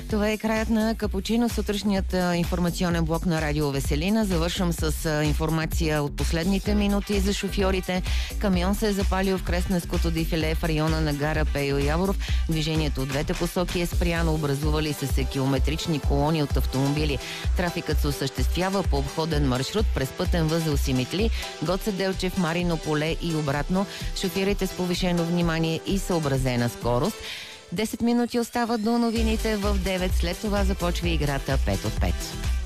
Това е краят на Капучино, сутрешният информационен блок на Радио Веселина. Завършвам с информация от последните минути за шофьорите. Камион се е запалил в Кресненското дефиле в района на гара Пейо Яворов. Движението от двете посоки е спряно, образували се километрични колони от автомобили. Трафикът се осъществява по обходен маршрут през пътен възел Симитли, Гоце Делчев, Марино поле и обратно. Шофирайте с повишено внимание и съобразена скорост. 10 минути остават до новините в 9. След това започва играта 5 от 5.